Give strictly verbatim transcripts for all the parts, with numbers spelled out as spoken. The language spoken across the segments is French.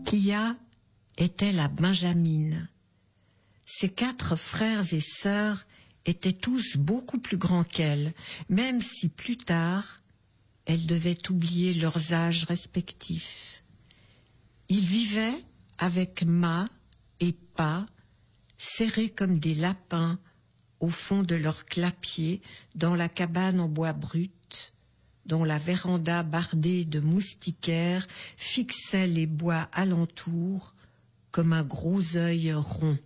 Kia était la Benjamine. Ses quatre frères et sœurs étaient tous beaucoup plus grands qu'elle, même si plus tard, elles devaient oublier leurs âges respectifs. Ils vivaient avec Ma et Pa, serrés comme des lapins au fond de leur clapier dans la cabane en bois brut, dont la véranda bardée de moustiquaires fixait les bois alentour comme un gros œil rond.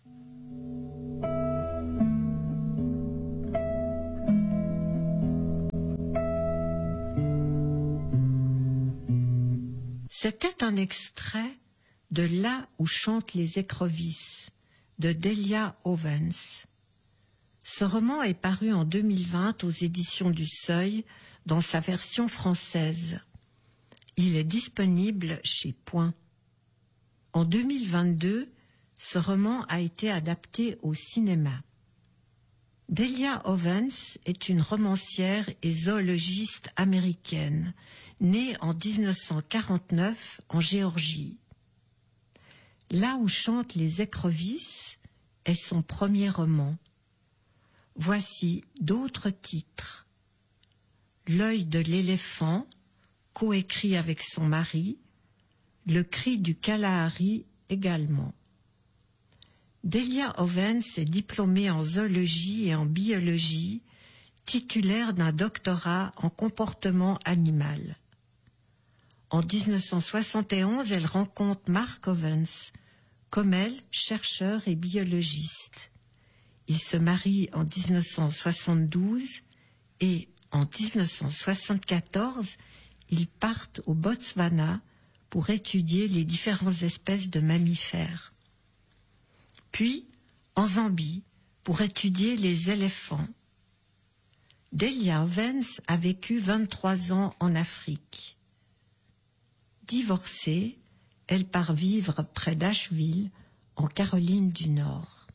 C'était un extrait de Là où chantent les écrevisses de Delia Owens. Ce roman est paru en deux mille vingt aux éditions du Seuil dans sa version française. Il est disponible chez Point. En deux mille vingt-deux, ce roman a été adapté au cinéma. Delia Owens est une romancière et zoologiste américaine, née en dix-neuf cent quarante-neuf en Géorgie. Là où chantent les écrevisses est son premier roman. Voici d'autres titres. L'œil de l'éléphant, coécrit avec son mari, Le cri du Kalahari également. Delia Owens est diplômée en zoologie et en biologie, titulaire d'un doctorat en comportement animal. En dix-neuf cent soixante et onze, elle rencontre Mark Owens, comme elle, chercheur et biologiste. Ils se marient en dix-neuf cent soixante-douze et en dix-neuf cent soixante-quatorze, ils partent au Botswana pour étudier les différentes espèces de mammifères. Puis en Zambie pour étudier les éléphants. Delia Owens a vécu vingt-trois ans en Afrique. Divorcée, elle part vivre près d'Asheville, en Caroline du Nord.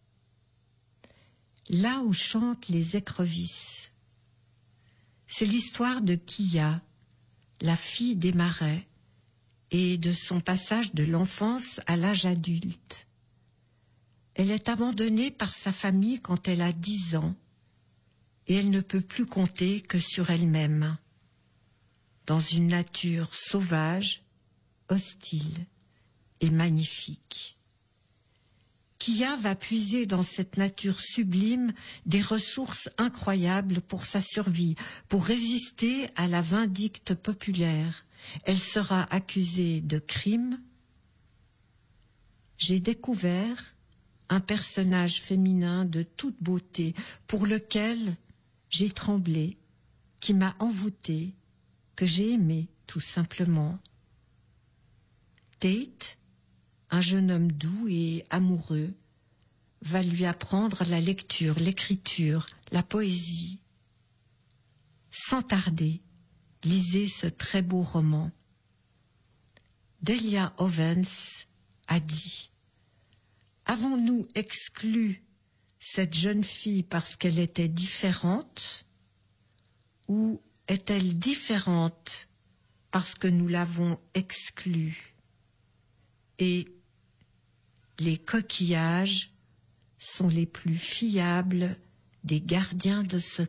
Là où chantent les écrevisses. C'est l'histoire de Kia, la fille des marais, et de son passage de l'enfance à l'âge adulte. Elle est abandonnée par sa famille quand elle a dix ans, et elle ne peut plus compter que sur elle-même, dans une nature sauvage, hostile et magnifique. Kia va puiser dans cette nature sublime des ressources incroyables pour sa survie, pour résister à la vindicte populaire. Elle sera accusée de crime. J'ai découvert un personnage féminin de toute beauté pour lequel j'ai tremblé, qui m'a envoûté, que j'ai aimé tout simplement. Tate, un jeune homme doux et amoureux, va lui apprendre la lecture, l'écriture, la poésie. Sans tarder, lisez ce très beau roman. Delia Owens a dit « Avons-nous exclu cette jeune fille parce qu'elle était différente, ou est-elle différente parce que nous l'avons exclue ? Et les coquillages sont les plus fiables des gardiens de secrets. »